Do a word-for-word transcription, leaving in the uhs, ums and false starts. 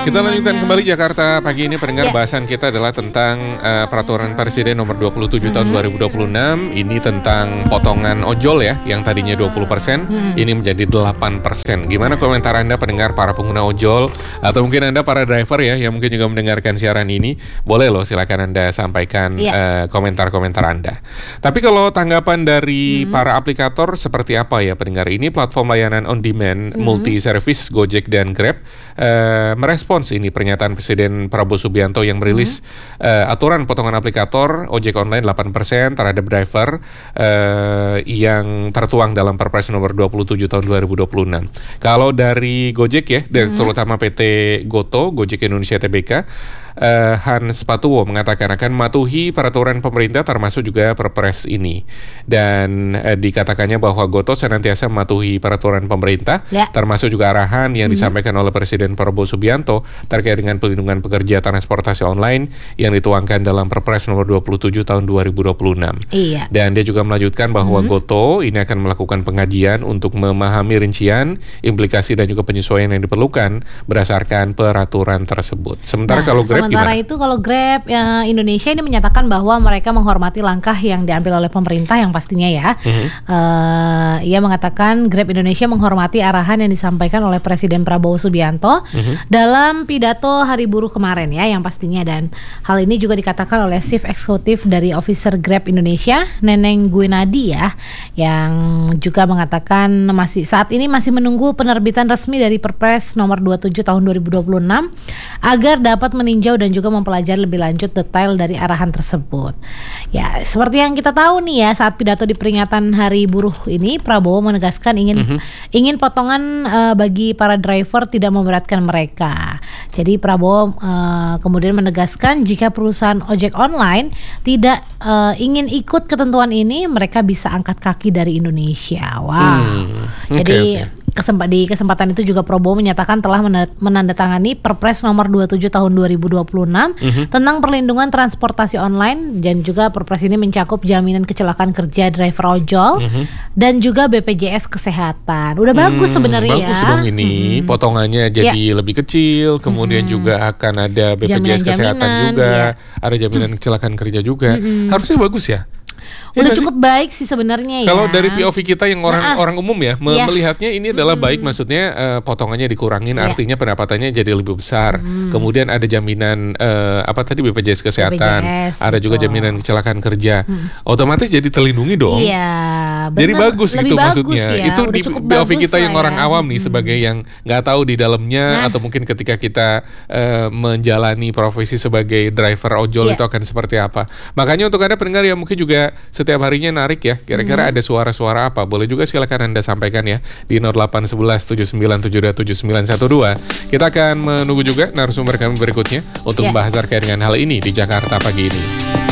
Kita lanjutkan semuanya. kembali Jakarta pagi ini. Pendengar, Ya. bahasan kita adalah tentang uh, peraturan Presiden nomor dua puluh tujuh tahun dua ribu dua puluh enam. Ini tentang potongan ojol ya, yang tadinya dua puluh persen, Hmm. ini menjadi delapan persen. Gimana komentar Anda pendengar para pengguna ojol, atau mungkin Anda para driver ya, yang mungkin juga mendengarkan siaran ini? Boleh loh, silakan Anda sampaikan Ya. uh, komentar-komentar Anda. Tapi kalau tanggapan dari Hmm. para aplikator seperti apa ya pendengar? Ini platform layanan on demand Hmm. multi-service Gojek dan Grab uh, merespons ini pernyataan Presiden Prabowo Subianto yang merilis uh, aturan potongan aplikator ojek online delapan persen terhadap driver uh, yang tertuang dalam Perpres nomor dua puluh tujuh tahun dua ribu dua puluh enam. Kalau dari Gojek ya, dari terutama P T Goto, Gojek Indonesia Tbk, uh, Hans Patuwo mengatakan akan mematuhi peraturan pemerintah termasuk juga Perpres ini. Dan uh, dikatakannya bahwa Goto senantiasa mematuhi peraturan pemerintah, Ya. termasuk juga arahan yang disampaikan oleh Presiden Prabowo Subianto terkait dengan pelindungan pekerja transportasi online yang dituangkan dalam Perpres nomor dua puluh tujuh tahun dua ribu dua puluh enam. Iya. Dan dia juga melanjutkan bahwa Goto ini akan melakukan pengajian untuk memahami rincian, implikasi dan juga penyesuaian yang diperlukan berdasarkan peraturan tersebut. Sementara Nah, kalau Grab sementara gimana? itu kalau Grab ya, Indonesia ini menyatakan bahwa mereka menghormati langkah yang diambil oleh pemerintah yang pastinya ya. Mhm. Eh, ia mengatakan Grab Indonesia menghormati arahan yang disampaikan oleh Presiden Prabowo Subianto Mhm. dalam pidato Hari Buruh kemarin ya, yang pastinya. Dan hal ini juga dikatakan oleh Chief Eksekutif dari Officer Grab Indonesia, Neneng Guinadi ya, yang juga mengatakan masih saat ini masih menunggu penerbitan resmi dari Perpres nomor dua puluh tujuh tahun dua ribu dua puluh enam agar dapat meninjau dan juga mempelajari lebih lanjut detail dari arahan tersebut. Ya, seperti yang kita tahu nih ya, saat pidato di peringatan Hari Buruh ini, Prabowo menegaskan ingin Mhm. ingin potongan eh, bagi para driver tidak memberatkan mereka. Jadi Prabowo eh, kemudian menegaskan jika perusahaan ojek online tidak eh, ingin ikut ketentuan ini, mereka bisa angkat kaki dari Indonesia. Wow. Hmm, oke, Jadi oke. Kesempat, di kesempatan itu juga Prabowo menyatakan telah mena- menandatangani Perpres nomor dua puluh tujuh tahun dua ribu dua puluh enam Mhm. tentang perlindungan transportasi online, dan juga Perpres ini mencakup jaminan kecelakaan kerja driver ojol Mhm. dan juga B P J S kesehatan. Udah bagus Hmm, sebenarnya bagus ya. dong ini, Mm-mm. potongannya jadi lebih kecil, kemudian juga akan ada B P J S kesehatan Jaminan-jaminan, juga, iya. ada jaminan kecelakaan kerja juga. Harusnya bagus ya. Ya Udah nggak sih? cukup baik sih sebenarnya ya. Kalau dari P O V kita yang orang Nah, orang umum ya, me- iya. melihatnya ini adalah baik, maksudnya eh, potongannya dikurangin, Iya. artinya pendapatannya jadi lebih besar. Kemudian ada jaminan eh, apa tadi B P J S kesehatan, B P J S, ada juga betul. jaminan kecelakaan kerja. Otomatis jadi terlindungi dong. Iya, Jadi bener. bagus Lebih gitu bagus maksudnya. ya. Itu Udah di cukup P O V bagus kita lah yang ya. orang awam nih, sebagai yang nggak tahu di dalamnya, Nah. atau mungkin ketika kita eh, menjalani profesi sebagai driver ojol Iya. itu akan seperti apa. Makanya untuk Anda pendengar yang mungkin juga setiap harinya narik ya, kira-kira ada suara-suara apa, boleh juga silakan Anda sampaikan ya di nol delapan satu satu tujuh sembilan tujuh dua tujuh sembilan satu dua. Kita akan menunggu juga narasumber kami berikutnya untuk Ya. membahas terkait dengan hal ini di Jakarta pagi ini.